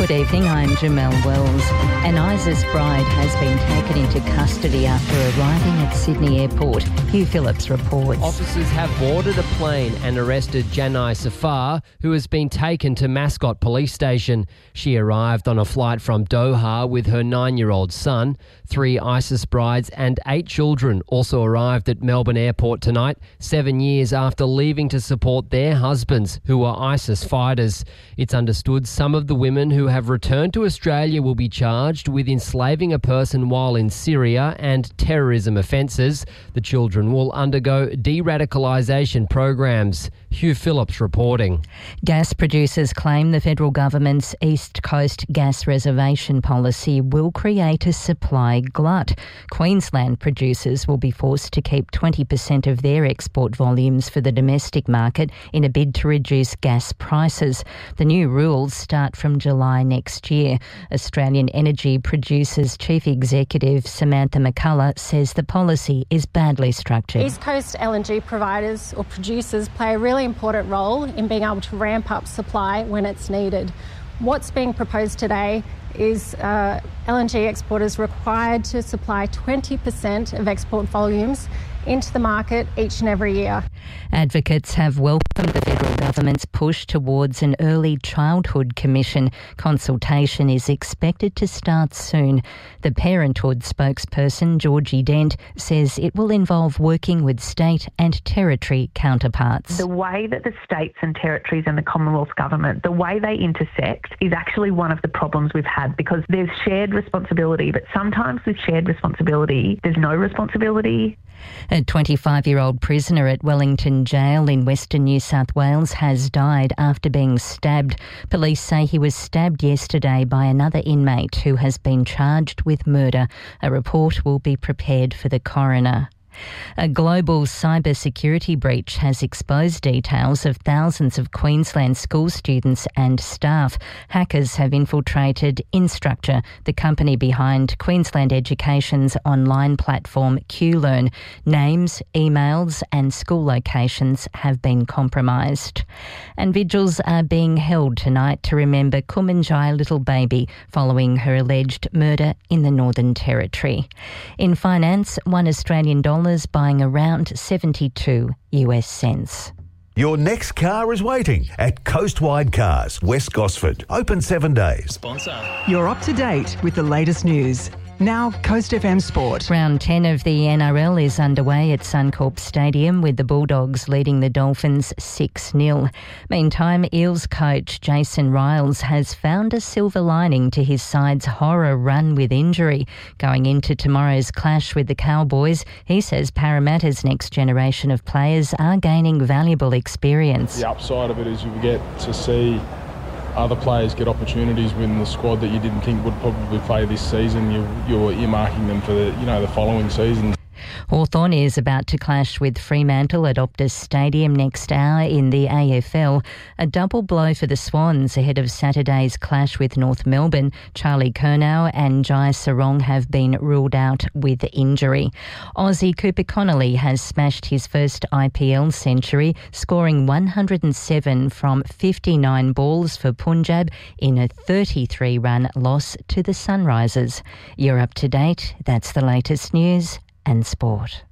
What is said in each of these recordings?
Good evening, I'm Jamelle Wells. An ISIS bride has been taken into custody after arriving at Sydney Airport. Hugh Phillips reports. Officers have boarded a plane and arrested Janai Safar, who has been taken to Mascot Police Station. She arrived on a flight from Doha with her 9-year-old son. 3 ISIS brides and 8 children also arrived at Melbourne Airport tonight, 7 years after leaving to support their husbands, who are ISIS fighters. It's understood some of the women who have returned to Australia will be charged with enslaving a person while in Syria and terrorism offences. The children will undergo de-radicalisation programs. Hugh Phillips reporting. Gas producers claim the federal government's East Coast gas reservation policy will create a supply glut. Queensland producers will be forced to keep 20% of their export volumes for the domestic market in a bid to reduce gas prices. The new rules start from July next year. Australian Energy Producers Chief Executive Samantha McCullough says the policy is badly structured. East Coast LNG providers or producers play a really important role in being able to ramp up supply when it's needed. What's being proposed today is LNG exporters required to supply 20% of export volumes into the market each and every year. Advocates have welcomed the federal government's push towards an early childhood commission. Consultation is expected to start soon. The Parenthood spokesperson, Georgie Dent, says it will involve working with state and territory counterparts. The way that the states and territories and the Commonwealth government, the way they intersect is actually one of the problems we've had, because there's shared responsibility, but sometimes with shared responsibility, there's no responsibility. A 25-year-old prisoner at Wellington Jail in Western New South Wales has died after being stabbed. Police say he was stabbed yesterday by another inmate who has been charged with murder. A report will be prepared for the coroner. A global cybersecurity breach has exposed details of thousands of Queensland school students and staff. Hackers have infiltrated Instructure, the company behind Queensland Education's online platform QLearn. Names, emails and school locations have been compromised. And vigils are being held tonight to remember Kumanjai Little Baby following her alleged murder in the Northern Territory. In finance, $1 Australian buying around 72 US cents. Your next car is waiting at Coastwide Cars, West Gosford. Open 7 days. Sponsor. You're up to date with the latest news. Now, Coast FM Sport. Round 10 of the NRL is underway at Suncorp Stadium, with the Bulldogs leading the Dolphins 6-0. Meantime, Eels coach Jason Riles has found a silver lining to his side's horror run with injury. Going into tomorrow's clash with the Cowboys, he says Parramatta's next generation of players are gaining valuable experience. The upside of it is you get to see other players get opportunities within the squad that you didn't think would probably play this season. You're earmarking them for the following season. Hawthorn is about to clash with Fremantle at Optus Stadium next hour in the AFL. A double blow for the Swans ahead of Saturday's clash with North Melbourne. Charlie Curnow and Jai Sarong have been ruled out with injury. Aussie Cooper Connolly has smashed his first IPL century, scoring 107 from 59 balls for Punjab in a 33-run loss to the Sunrisers. You're up to date. That's the latest news and sport.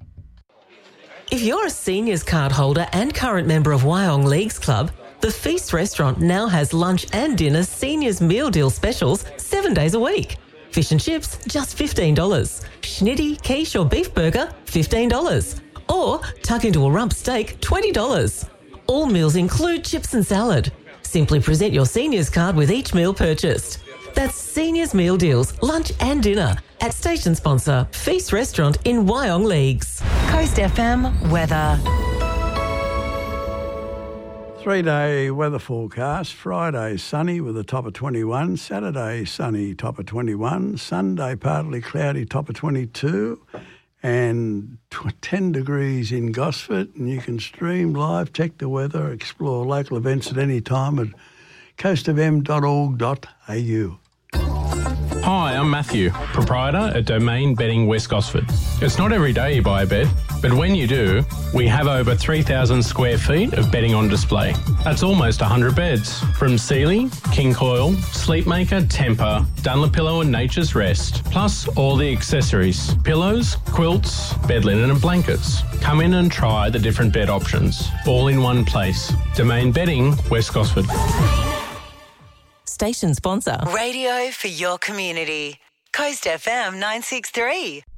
If you're a seniors card holder and current member of Wyong Leagues Club, the Feast restaurant now has lunch and dinner seniors meal deal specials 7 days a week. Fish and chips, just $15. Schnitty, quiche or beef burger, $15. Or tuck into a rump steak, $20. All meals include chips and salad. Simply present your seniors card with each meal purchased. That's Seniors Meal Deals, lunch and dinner at station sponsor Feast Restaurant in Wyong Leagues. Coast FM weather. 3-day weather forecast. Friday sunny with a top of 21. Saturday sunny, top of 21. Sunday partly cloudy, top of 22. And 10 degrees in Gosford. And you can stream live, check the weather, explore local events at any time at coastfm.org.au. Hi, I'm Matthew, proprietor at Domain Bedding West Gosford. It's not every day you buy a bed, but when you do, we have over 3,000 square feet of bedding on display. That's almost 100 beds, from Sealy, King Coil, Sleepmaker, Tempur, Dunlopillow and Nature's Rest, plus all the accessories, pillows, quilts, bed linen and blankets. Come in and try the different bed options, all in one place. Domain Bedding, West Gosford. Station sponsor. Radio for your community. Coast FM 963.